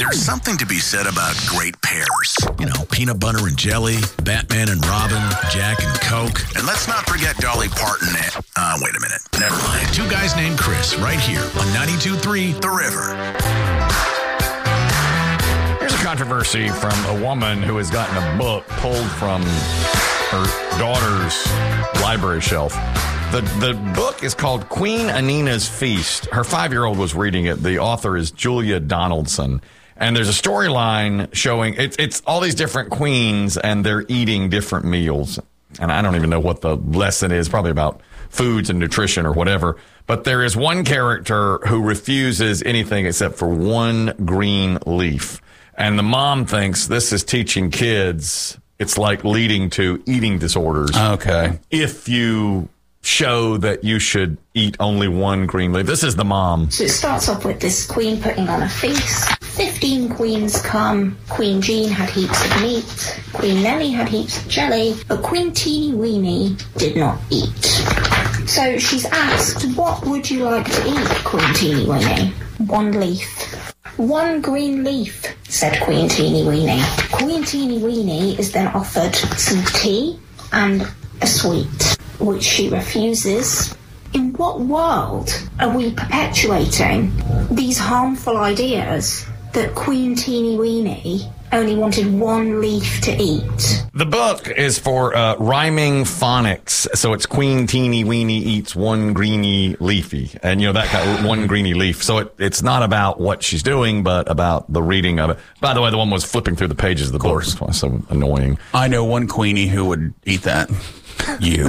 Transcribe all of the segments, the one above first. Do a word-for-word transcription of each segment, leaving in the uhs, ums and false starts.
There's something to be said about great pairs. You know, peanut butter and jelly, Batman and Robin, Jack and Coke. And let's not forget Dolly Parton and... Uh, wait a minute. Never mind. Two guys named Chris right here on ninety-two point three The River. Here's a controversy from a woman who has gotten a book pulled from her daughter's library shelf. The the book is called Queen Anina's Feast. Her five-year-old was reading it. The author is Julia Donaldson. And there's a storyline showing it's it's all these different queens and they're eating different meals. And I don't even know what the lesson is, probably about foods and nutrition or whatever. But there is one character who refuses anything except for one green leaf. And the mom thinks this is teaching kids. It's like leading to eating disorders. Okay. If you show that you should eat only one green leaf. This is the mom. So it starts off with this queen putting on a feast. Fifteen queens come. Queen Jean had heaps of meat. Queen Nellie had heaps of jelly. But Queen Teeny Weeny did not eat. So she's asked, what would you like to eat, Queen Teeny Weeny? One leaf. One green leaf, said Queen Teeny Weeny. Queen Teeny Weeny is then offered some tea and a sweet, which she refuses. In what world are we perpetuating these harmful ideas that Queen Teeny Weeny only wanted one leaf to eat? The book is for uh, rhyming phonics, so it's Queen Teeny Weeny eats one greeny leafy, and you know that kind of one greeny leaf. So it, it's not about what she's doing, but about the reading of it. By the way, the one was flipping through the pages of the book. That's why it's so annoying. I know one queenie who would eat that. You.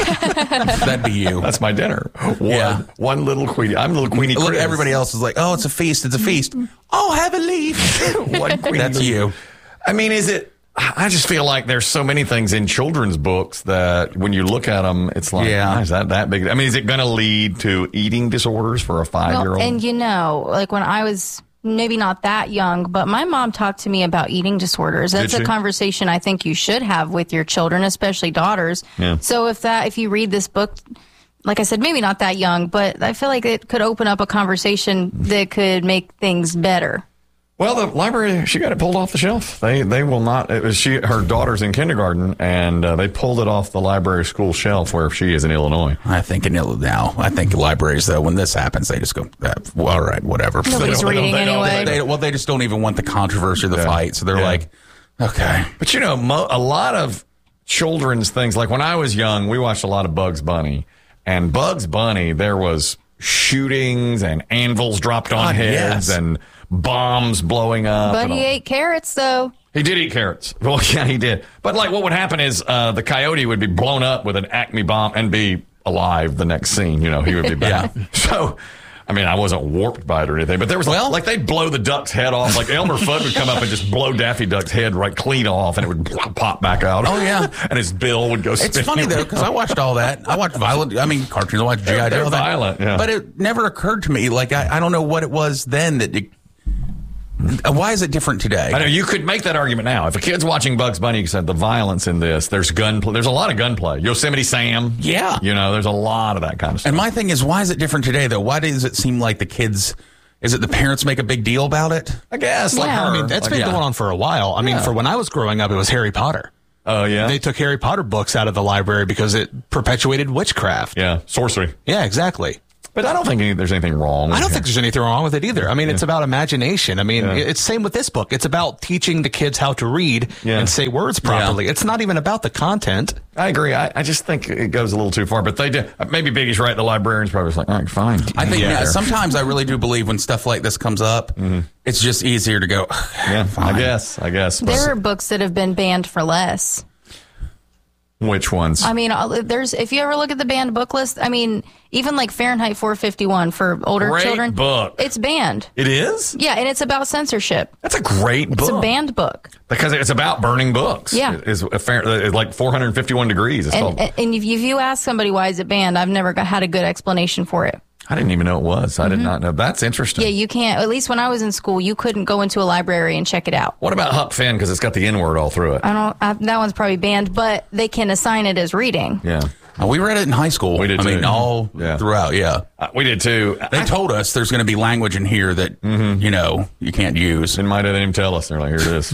That'd be you. That's my dinner. One, yeah. One little queenie. I'm little queenie. Look, Chris. everybody else is like, oh, it's a feast. It's a feast. Oh, have a leaf. One queenie. That's you. I mean, is it? I just feel like there's so many things in children's books that when you look at them, it's like, yeah. oh, is that that big? I mean, is it going to lead to eating disorders for a five-year-old? Well, and you know, like when I was maybe not that young, but my mom talked to me about eating disorders. That's a conversation I think you should have with your children, especially daughters. Yeah. So if that, if you read this book, like I said, maybe not that young, but I feel like it could open up a conversation that could make things better. Well, the library, she got it pulled off the shelf. They they will not. It was she. Her daughter's in kindergarten, and uh, they pulled it off the library school shelf where she is in Illinois. I think in Illinois now. I think libraries, though, when this happens, they just go, uh, well, all right, whatever. Nobody's reading they anyway. They, well, they just don't even want the controversy of the Yeah. fight, so they're Yeah. like, okay. But you know, mo- a lot of children's things. Like when I was young, we watched a lot of Bugs Bunny, and Bugs Bunny, there was shootings and anvils dropped on God, heads yes. and bombs blowing up. But and he all. ate carrots, though. He did eat carrots. Well, yeah, he did. But like, what would happen is uh, the coyote would be blown up with an Acme bomb and be alive the next scene. You know, he would be back. Yeah. So, I mean, I wasn't warped by it or anything, but there was Well- like, like they'd blow the duck's head off. Like Elmer Fudd would come up and just blow Daffy Duck's head right clean off, and it would pop back out. Oh, yeah. And his bill would go. It's spinning funny, though, around. because I watched all that. I watched violent, I mean, cartoons. I watched G I. They're- Joe. they're all that. violent, yeah. But it never occurred to me. Like, I, I don't know what it was then that it, why is it different today? I know you could make that argument now. If a kid's watching Bugs Bunny, you said the violence in this. There's gun. There's a lot of gunplay. Yosemite Sam. Yeah. You know, there's a lot of that kind of stuff. And my thing is, why is it different today, though? Why does it seem like the kids, is it the parents make a big deal about it? I guess. Like Yeah. her. I mean, that's Like, been yeah. going on for a while. I mean, Yeah. for when I was growing up, it was Harry Potter. Oh, yeah. They took Harry Potter books out of the library because it perpetuated witchcraft. Yeah. Sorcery. Yeah, exactly. But I don't think any, there's anything wrong. I don't think there's anything wrong with it either. I mean, it's about imagination. I mean, Yeah. it's same with this book. It's about teaching the kids how to read Yeah. and say words properly. It's not even about the content. I agree. I, I just think it goes a little too far. But they do. Maybe Biggie's right. The librarian's probably just like, all right, fine. I think yeah, yeah, sometimes I really do believe when stuff like this comes up, it's just easier to go, Yeah, fine. I guess. I guess. But There are books that have been banned for less. which ones? I mean, uh, there's if you ever look at the banned book list, I mean, even like Fahrenheit four fifty-one for older Great children, book. it's banned. It is? Yeah, and it's about censorship. That's a great book. It's a banned book. Because it's about burning books. Yeah. It is a fair, it's like four hundred fifty-one degrees. It's And, called, and and if you, if you ask somebody why is it banned, I've never got, had a good explanation for it. I didn't even know it was. I did not know. That's interesting. Yeah, you can't. At least when I was in school, you couldn't go into a library and check it out. What about Huck Finn? Because it's got the N word all through it. I don't. I, that one's probably banned, but they can assign it as reading. Yeah. Uh, we read it in high school. We did I too. mean, all Yeah. throughout, yeah. Uh, we did too. They I, told us there's going to be language in here that, Mm-hmm. you know, you can't use. and might they didn't even tell us. They're like, here it is.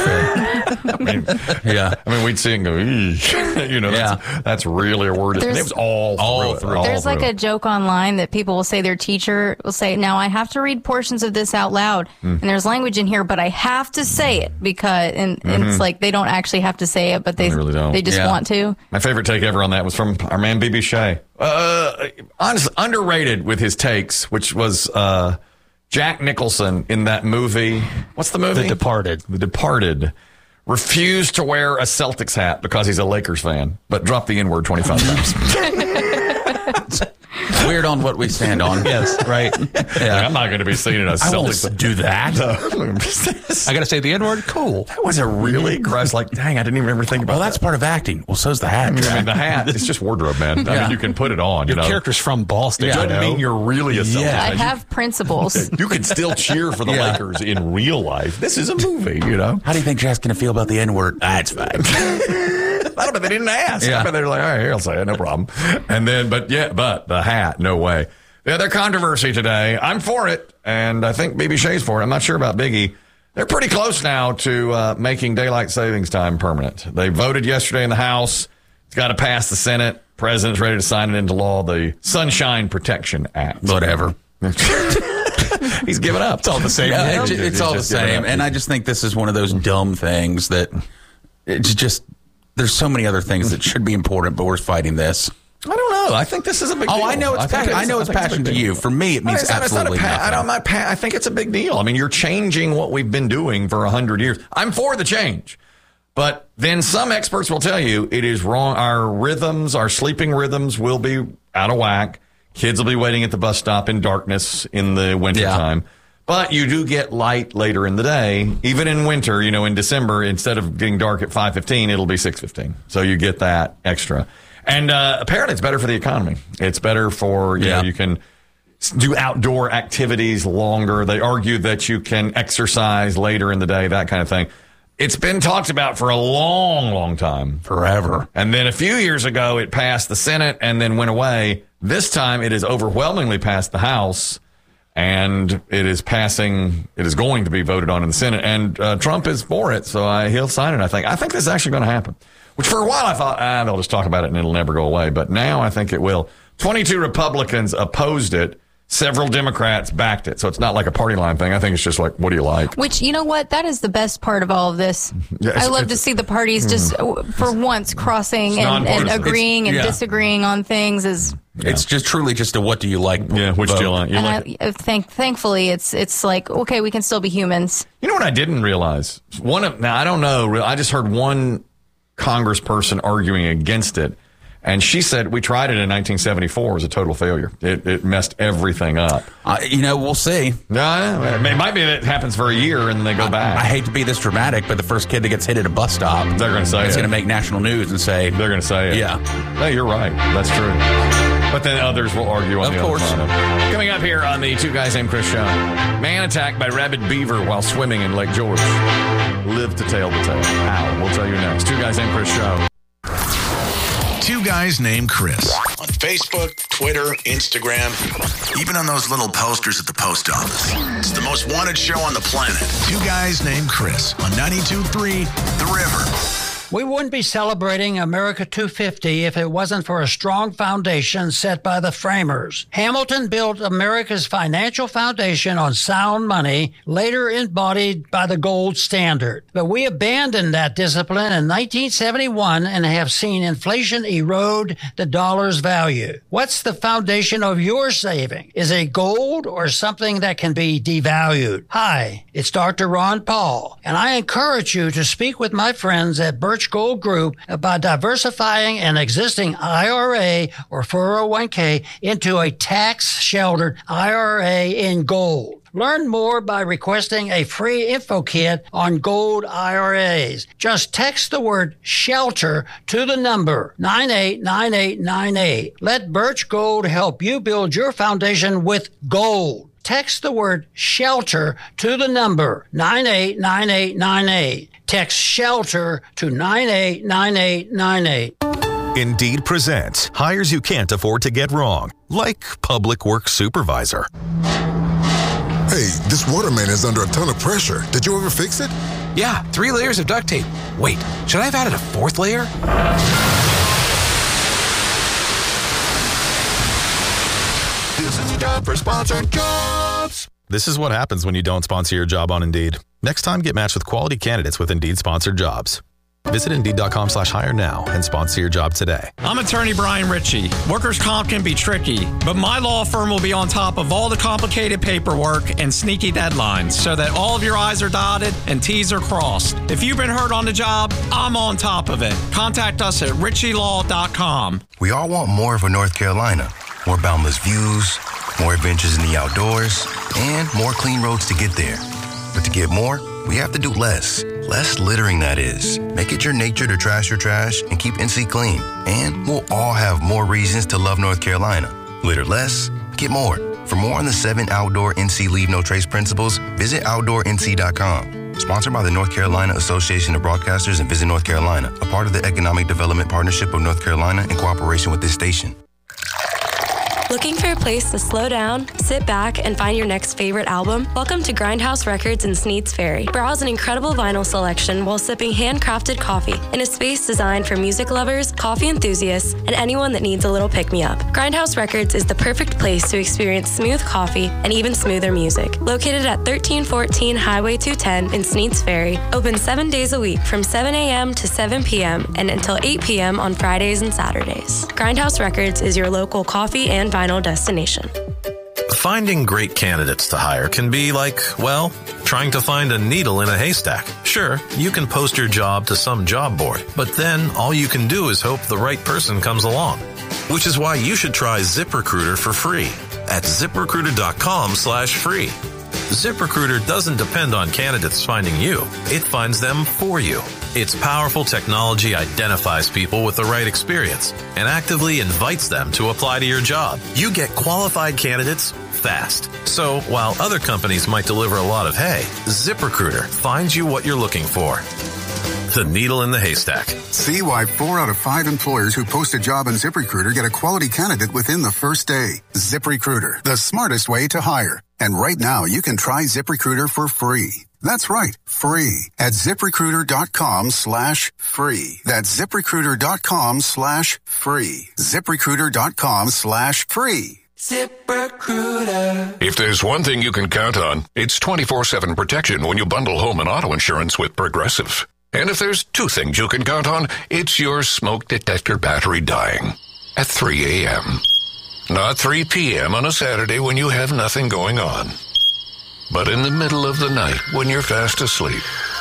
I mean, Yeah. I mean, we'd see it and go, "Eesh." you know, that's, Yeah. that's really a word. And There's- it was all All through, through. it. All There's like through a it. joke online that people will say their teacher will say, now I have to read portions of this out loud Mm. and there's language in here, but I have to say it because, and, and it's like they don't actually have to say it, but they, They really don't. they just Yeah. want to. My favorite take ever on that was from our man B B Shea. Uh, honestly, underrated with his takes, which was uh, Jack Nicholson in that movie. What's the movie? The Departed. The Departed. Refused to wear a Celtics hat because he's a Lakers fan, but dropped the N-word twenty-five times. Weird on what we stand on. Yes, right. Yeah. Like, I'm not going to be seen in a I won't Celtics. do that. I got to say the N-word. Cool. That was a really gross. Like, dang, I didn't even ever think about Well, that's that. part of acting. Well, so's the hat. I mean, Jack. the hat, it's just wardrobe, man. I Yeah. mean, you can put it on. Your you know, character's from Boston. it you doesn't know. mean you're really a Celtics Yeah. I fan. have principles. You can still cheer for the Yeah. Lakers in real life. This is a movie, you know. How do you think Jack's going to feel about the N-word? That's fine. I don't know, but they didn't ask. Yeah. I bet they're like, all right, here, I'll say it, no problem. And then, but yeah, but the hat, no way. The other controversy today, I'm for it, and I think B B Shea's for it. I'm not sure about Biggie. They're pretty close now to uh, making daylight savings time permanent. They voted yesterday in the House. It's got to pass the Senate. President's ready to sign it into law, the Sunshine Protection Act. Whatever. He's given up. It's all the same. Yeah, it's, it's all the same. And I just think this is one of those dumb things that it's just, there's so many other things that should be important, but we're fighting this. I don't know. I think this is a big Oh, deal. I know it's think passion. it is- I know it's think a passion big to deal. you. For me, it means It's not- it's not a absolutely pa- nothing. I, don't, not pa- I think it's a big deal. I mean, you're changing what we've been doing for one hundred years. I'm for the change. But then some experts will tell you it is wrong. Our rhythms, our sleeping rhythms will be out of whack. Kids will be waiting at the bus stop in darkness in the wintertime. Yeah. But you do get light later in the day. Even in winter, you know, in December, instead of getting dark at five fifteen, it'll be six fifteen. So you get that extra. And uh, apparently it's better for the economy. It's better for, you yeah. know, you can do outdoor activities longer. They argue that you can exercise later in the day, that kind of thing. It's been talked about for a long, long time. Forever. And then a few years ago, it passed the Senate and then went away. This time, it has overwhelmingly passed the House, and it is passing, it is going to be voted on in the Senate. And uh, Trump is for it, so I, he'll sign it, I think. I think this is actually going to happen. Which for a while I thought, ah, they'll just talk about it and it'll never go away. But now I think it will. twenty-two Republicans opposed it. Several Democrats backed it. So it's not like a party line thing. I think it's just like, what do you like? Which, you know what? That is the best part of all of this. Yeah, it's- I love it's- to see the parties just, uh, for once, crossing and, and nonpartisan. agreeing and It's- yeah. disagreeing on things. Is It's just truly just a what do you like? Yeah, which vote. do you like? You, and like I, uh, thank, thankfully, it's it's like, okay, we can still be humans. you know what I didn't realize? One of Now, I don't know. I just heard one congressperson arguing against it. And she said, we tried it in nineteen seventy-four. It was a total failure. It, it messed everything up. Uh, you know, we'll see. No, I know. It might be that it happens for a year and then they go back. I hate to be this dramatic, but the first kid that gets hit at a bus stop, They're going to say it's it. going to make national news and say, They're going to say it. Yeah. No, you're right. That's true. But then others will argue on Of the course. other side. Coming up here on the Two Guys Named Chris show. Man attacked by rabid beaver while swimming in Lake George. Live to tell the tale. How? We'll tell you next. Two Guys Named Chris show. Two Guys Named Chris. On Facebook, Twitter, Instagram, even on those little posters at the post office. It's the most wanted show on the planet. Two Guys Named Chris on ninety-two point three The River. We wouldn't be celebrating America two fifty if it wasn't for a strong foundation set by the framers. Hamilton built America's financial foundation on sound money, later embodied by the gold standard. But we abandoned that discipline in nineteen seventy-one and have seen inflation erode the dollar's value. What's the foundation of your saving? Is it gold or something that can be devalued? Hi, it's Doctor Ron Paul, and I encourage you to speak with my friends at Birch Gold Group about diversifying an existing I R A or four oh one k into a tax-sheltered I R A in gold. Learn more by requesting a free info kit on gold I R As. Just text the word SHELTER to the number nine eight nine eight nine eight. Let Birch Gold help you build your foundation with gold. Text the word SHELTER to the number nine eight nine eight nine eight. Text SHELTER to nine eight nine eight nine eight. Indeed presents hires you can't afford to get wrong, like public works supervisor. Hey, this waterman is under a ton of pressure. Did you ever fix it? Yeah, three layers of duct tape. Wait, should I have added a fourth layer? This is time for sponsored jobs. This is what happens when you don't sponsor your job on Indeed. Next time, get matched with quality candidates with Indeed sponsored jobs. Visit Indeed.com slash hire now and sponsor your job today. I'm attorney Brian Ritchie. Workers' comp can be tricky, but my law firm will be on top of all the complicated paperwork and sneaky deadlines so that all of your I's are dotted and T's are crossed. If you've been hurt on the job, I'm on top of it. Contact us at ritchie law dot com. We all want more for North Carolina. More boundless views, more adventures in the outdoors, and more clean roads to get there. But to get more, we have to do less. Less littering, that is. Make it your nature to trash your trash and keep N C clean. And we'll all have more reasons to love North Carolina. Litter less, get more. For more on the seven outdoor N C Leave No Trace principles, visit outdoor N C dot com. Sponsored by the North Carolina Association of Broadcasters and Visit North Carolina, a part of the Economic Development Partnership of North Carolina in cooperation with this station. Looking for a place to slow down, sit back, and find your next favorite album? Welcome to Grindhouse Records in Sneads Ferry. Browse an incredible vinyl selection while sipping handcrafted coffee in a space designed for music lovers, coffee enthusiasts, and anyone that needs a little pick-me-up. Grindhouse Records is the perfect place to experience smooth coffee and even smoother music. Located at thirteen fourteen Highway two ten in Sneads Ferry, open seven days a week from seven a.m. to seven p.m. and until eight p.m. on Fridays and Saturdays. Grindhouse Records is your local coffee and vinyl destination. Finding great candidates to hire can be like, well, trying to find a needle in a haystack. Sure, you can post your job to some job board, but then all you can do is hope the right person comes along. Which is why you should try ZipRecruiter for free at ZipRecruiter.com slash free. ZipRecruiter doesn't depend on candidates finding you. It finds them for you. Its powerful technology identifies people with the right experience and actively invites them to apply to your job. You get qualified candidates fast. So while other companies might deliver a lot of hay, ZipRecruiter finds you what you're looking for. The needle in the haystack. See why four out of five employers who post a job on ZipRecruiter get a quality candidate within the first day. ZipRecruiter, the smartest way to hire. And right now, you can try ZipRecruiter for free. That's right, free at ZipRecruiter.com slash free. That's ZipRecruiter.com slash free. ZipRecruiter.com slash free. ZipRecruiter. If there's one thing you can count on, it's twenty-four seven protection when you bundle home and auto insurance with Progressive. And if there's two things you can count on, it's your smoke detector battery dying at three a.m. Not three p.m. on a Saturday when you have nothing going on, but in the middle of the night when you're fast asleep.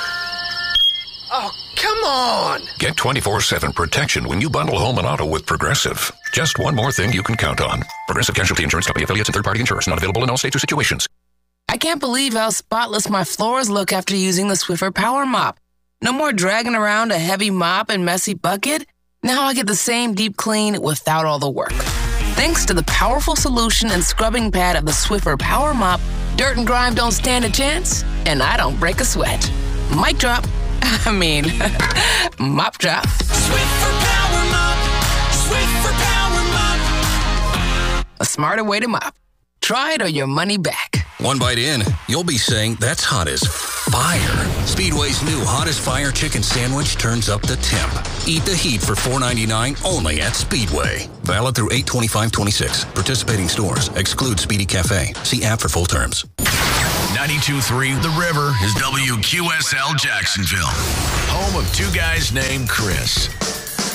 Oh, come on! Get twenty-four seven protection when you bundle home and auto with Progressive. Just one more thing you can count on. Progressive Casualty Insurance Company affiliates and third-party insurers. Not available in all states or situations. I can't believe how spotless my floors look after using the Swiffer Power Mop. No more dragging around a heavy mop and messy bucket. Now I get the same deep clean without all the work. Thanks to the powerful solution and scrubbing pad of the Swiffer Power Mop, dirt and grime don't stand a chance, and I don't break a sweat. Mic drop. I mean, mop drop. Swiffer Power Mop. Swiffer Power Mop. A smarter way to mop. Try it or your money back. One bite in, you'll be saying, that's hot as fire. Speedway's new Hottest Fire Chicken Sandwich turns up the temp. Eat the heat for four ninety-nine only at Speedway. Valid through eight twenty-five twenty-six. Participating stores. Exclude Speedy Cafe. See app for full terms. ninety-two point three The River is W Q S L Jacksonville. Home of two guys named Chris.